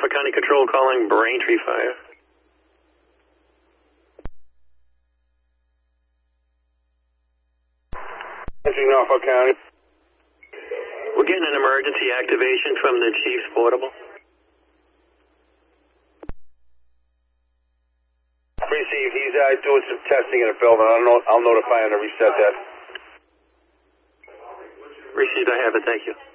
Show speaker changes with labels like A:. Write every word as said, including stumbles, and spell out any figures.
A: Norfolk County Control calling Braintree Fire.
B: Braintree, Norfolk County.
A: We're getting an emergency activation from the Chief's Portable.
B: Received. He's uh, doing some testing in a building. I'll, not I'll notify him to reset that.
A: Received, I have it. Thank you.